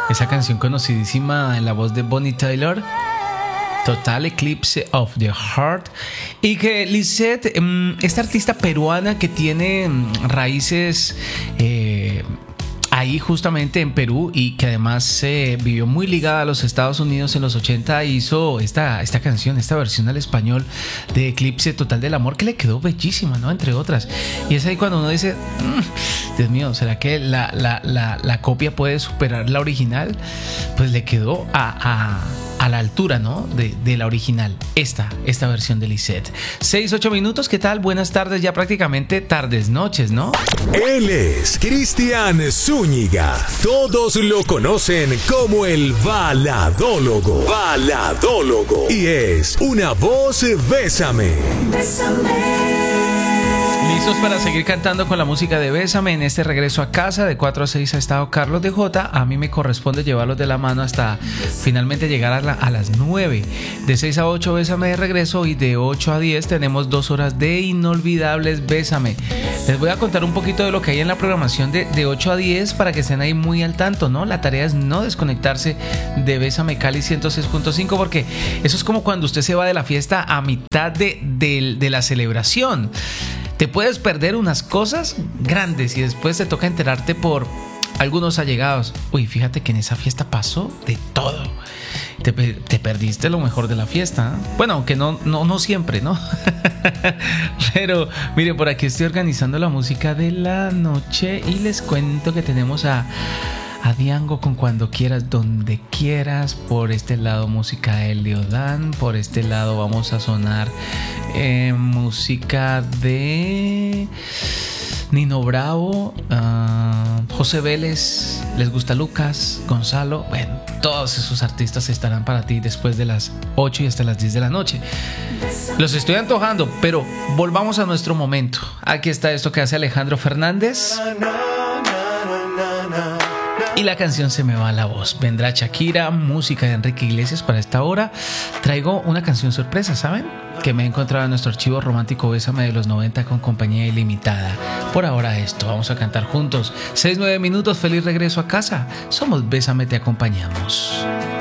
Esa canción conocidísima en la voz de Bonnie Tyler, Total Eclipse of the Heart. Y que Lisette, esta artista peruana que tiene raíces ahí justamente en Perú y que además vivió muy ligada a los Estados Unidos en los 80, hizo esta canción, esta versión al español de Eclipse Total del Amor, que le quedó bellísima, ¿no? Entre otras. Y es ahí cuando uno dice, Dios mío, ¿será que la copia puede superar la original? Pues le quedó a la altura, ¿no? De la original, esta versión de Lisette. 6-8 minutos, ¿qué tal? Buenas tardes, ya prácticamente tardes, noches, ¿no? Él es Cristian Zúñiga. Todos lo conocen como el baladólogo. Y es una voz Bésame. ¿Listos para seguir cantando con la música de Bésame? En este regreso a casa de 4 a 6 ha estado Carlos de J. A mí me corresponde llevarlos de la mano hasta finalmente llegar a las 9. De 6 a 8 Bésame de regreso y de 8 a 10 tenemos 2 horas de inolvidables Bésame. Les voy a contar un poquito de lo que hay en la programación de 8 a 10 para que estén ahí muy al tanto, ¿no? La tarea es no desconectarse de Bésame Cali 106.5, porque eso es como cuando usted se va de la fiesta a mitad de la celebración. Te puedes perder unas cosas grandes y después te toca enterarte por algunos allegados. Uy, fíjate que en esa fiesta pasó de todo. Te perdiste lo mejor de la fiesta, ¿eh? Bueno, aunque no siempre, ¿no? Pero mire, por aquí estoy organizando la música de la noche y les cuento que tenemos a Diango con Cuando Quieras, Donde Quieras. Por este lado música de Leodán. Por este lado vamos a sonar música de Nino Bravo, José Vélez, Les Gusta Lucas, Gonzalo. Bueno, todos esos artistas estarán para ti después de las 8 y hasta las 10 de la noche. Los estoy antojando, pero volvamos a nuestro momento. Aquí está esto que hace Alejandro Fernández. Y la canción Se Me Va la Voz. Vendrá Shakira, música de Enrique Iglesias para esta hora. Traigo una canción sorpresa, ¿saben? Que me he encontrado en nuestro archivo romántico Bésame de los 90 con Compañía Ilimitada. Por ahora esto, vamos a cantar juntos. 6-9 minutos, feliz regreso a casa. Somos Bésame, te acompañamos.